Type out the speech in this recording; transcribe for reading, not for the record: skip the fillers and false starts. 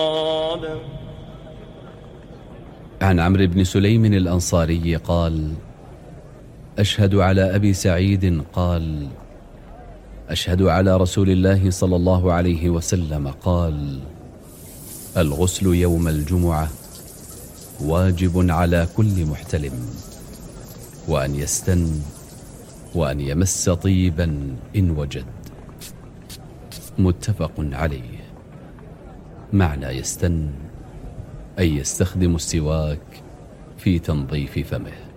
عن عمرو بن سليم الأنصاري قال: أشهد على أبي سعيد قال: أشهد على رسول الله صلى الله عليه وسلم قال: الغسل يوم الجمعة واجب على كل محتلم، وأن يستن وأن يمس طيبا إن وجد. متفق عليه. معنى يستن أي يستخدم السواك في تنظيف فمه.